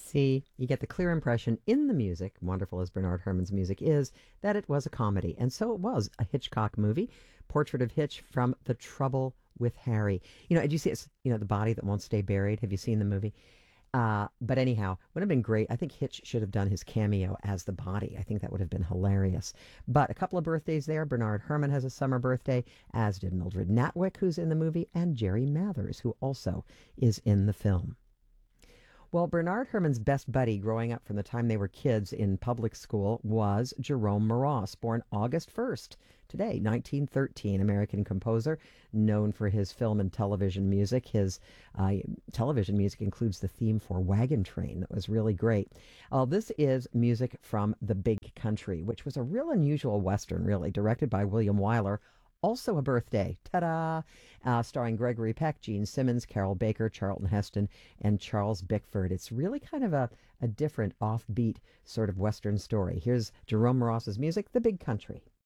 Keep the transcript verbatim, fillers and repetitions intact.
See, you get the clear impression in the music, wonderful as Bernard Herrmann's music is, that it was a comedy. And so it was a Hitchcock movie, Portrait of Hitch from The Trouble with Harry. You know, did you see it's, you know, The Body That Won't Stay Buried? Have you seen the movie? Uh, but anyhow, would have been great. I think Hitch should have done his cameo as the body. I think that would have been hilarious. But a couple of birthdays there. Bernard Herrmann has a summer birthday, as did Mildred Natwick, who's in the movie, and Jerry Mathers, who also is in the film. Well, Bernard Herrmann's best buddy growing up from the time they were kids in public school was Jerome Moross, born August first, today, nineteen thirteen, American composer, known for his film and television music. His uh, television music includes the theme for Wagon Train that was really great. Uh, this is music from The Big Country, which was a real unusual Western, really, directed by William Wyler. Also a birthday, ta-da, uh, starring Gregory Peck, Gene Simmons, Carol Baker, Charlton Heston, and Charles Bickford. It's really kind of a, a different, offbeat sort of Western story. Here's Jerome Moross's music, The Big Country.